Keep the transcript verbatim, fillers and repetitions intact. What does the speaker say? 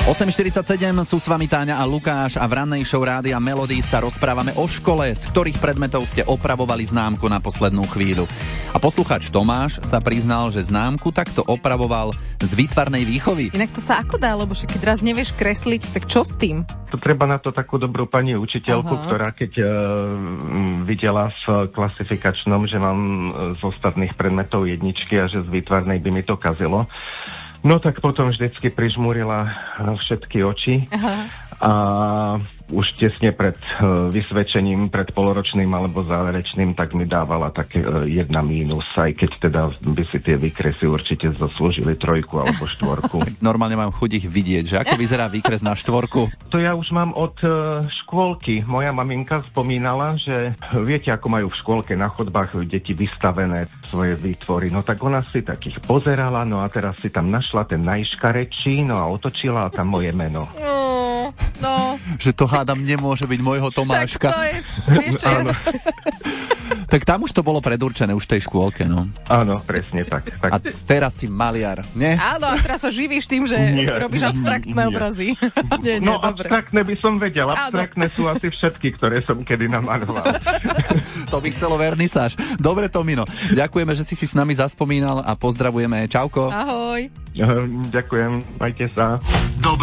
osem štyridsaťsedem sú s vami Táňa a Lukáš a v rannej show Rádia Melody sa rozprávame o škole, z ktorých predmetov ste opravovali známku na poslednú chvíľu. A poslucháč Tomáš sa priznal, že známku takto opravoval z výtvarnej výchovy. Inak to sa ako dá, lebo že keď raz nevieš kresliť, tak čo s tým? To treba na to takú dobrú pani učiteľku, Aha. ktorá keď uh, videla v klasifikačnom, že mám z ostatných predmetov jedničky a že z výtvarnej by mi to kazilo, no tak potom vždycky prižmúrila všetky oči. Aha. A už tesne pred uh, vysvedčením, pred poloročným alebo záverečným, tak mi dávala tak uh, jedna mínus, aj keď teda by si tie výkresy určite zaslúžili trojku alebo štvorku. Normálne mám chuť ich vidieť, že ako vyzerá výkres na štvorku. To ja už mám od uh, škôlky. Moja maminka spomínala, že viete, ako majú v škôlke na chodbách deti vystavené svoje výtvory. No tak ona si takých pozerala, no a teraz si tam našla ten najškarečší, no a otočila a tam moje meno. No, no. Že to hádam nemôže byť môjho Tomáška. Tak to je, vieš čo je? Tak tam už to bolo predurčené, už v tej škôlke, no. Áno, presne tak. tak. A teraz si maliar, nie? Áno, a teraz sa živíš tým, že nie, robíš abstraktné nie. obrazy. nie, nie, no, dobre. Abstraktné by som vedel. Abstraktné sú asi všetky, ktoré som kedy namaloval. To by chcelo vernisáž. Dobre, Tomino, ďakujeme, že si si s nami zaspomínal a pozdravujeme. Čauko. Ahoj. Ďakujem, majte sa. Dobré